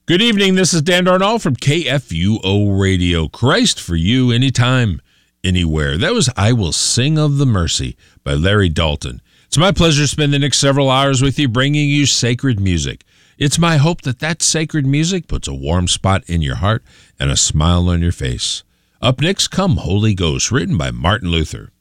Good evening. This is Dan Darnall from KFUO Radio. Christ for you, anytime, anywhere. That was I Will Sing of the Mercy by Larry Dalton. It's my pleasure to spend the next several hours with you, bringing you sacred music. It's my hope that sacred music puts a warm spot in your heart and a smile on your face. Up next, Come Holy Ghost, written by Martin Luther.